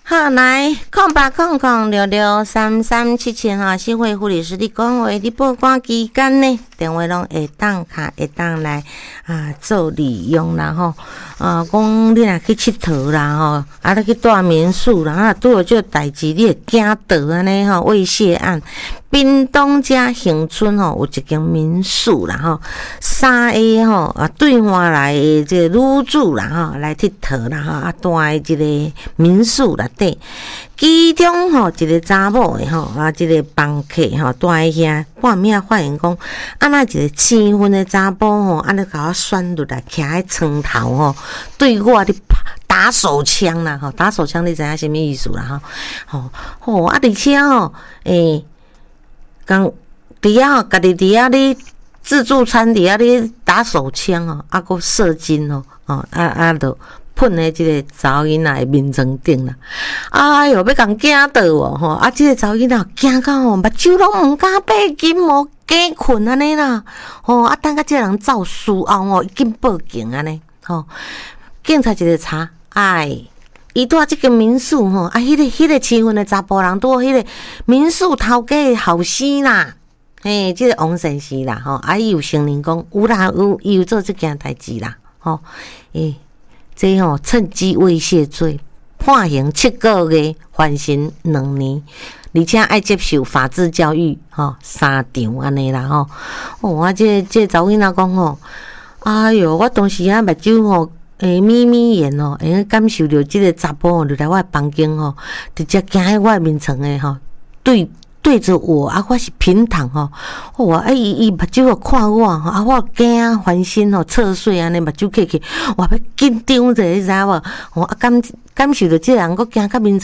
好，来0800663377哈，新会护理师你讲话，你报关期间呢，电话拢会当卡，会当来做利用啦吼。讲你若去佚佗啦吼，你去住民宿啦，拄有这代志，你会惊倒安尼吼，猥亵案。屏东遮恒春吼有一间民宿啦吼，3A 吼对外来的这个女子啦吼来佚佗啦吼，住的一个民宿内底，其中吼一个查某的吼一个房客吼住在遐，半暝发现讲，那一个青婚的查甫吼，安尼甲我旋落来，徛在床头吼，对我咧打手枪啦吼，打手枪你知影什么意思啦吼？而且吼讲伫遐吼，家己伫遐咧自助餐伫遐咧打手枪哦，搁射精哦，就喷在即个查某囡仔的面床顶啦。哎哟，要共惊到哦吼！即个查某囡仔惊到哦，目睭拢毋敢闭紧哦，假困安尼啦。等甲即个人走事后哦，已经报警安尼。警察一个查，伊住即个民宿吼，迄个青婚的查甫人拄迄个民宿头家的后生啦，即个王先生啦，伊有承认讲有啦，伊有做即件代志啦，这趁机猥亵罪，判刑7个月，缓刑2年，而且爱接受法治教育3场安尼啦这查某囡仔讲哎哟，我当时目睭眯眯眼感受到即个查甫入来我的房间直接行喺我的面床的对着我我是平躺伊目睭看我我惊翻身侧睡安尼目睭起，我要紧张者，你知无？感受到即个人，我行到面